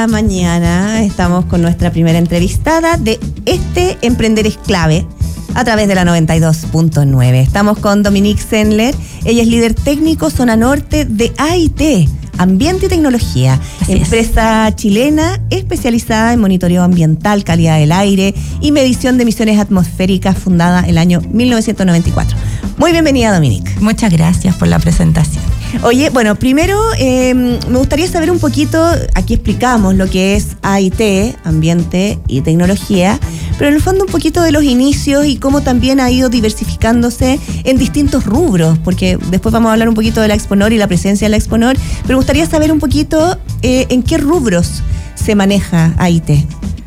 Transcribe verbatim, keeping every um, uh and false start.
Mañana estamos con nuestra primera entrevistada de este Emprender es Clave a través de la noventa y dos punto nueve. Estamos con Dominique Sendler. Ella es líder técnico zona norte de A I T, Ambiente y Tecnología, Así empresa es. chilena especializada en monitoreo ambiental, calidad del aire y medición de emisiones atmosféricas, fundada el año mil novecientos noventa y cuatro. Muy bienvenida, Dominique. Muchas gracias por la presentación. Oye, bueno, primero eh, me gustaría saber un poquito, aquí explicamos lo que es A I T, Ambiente y Tecnología, pero en el fondo un poquito de los inicios y cómo también ha ido diversificándose en distintos rubros, porque después vamos a hablar un poquito de la Exponor y la presencia de la Exponor, pero me gustaría saber un poquito eh, en qué rubros se maneja A I T.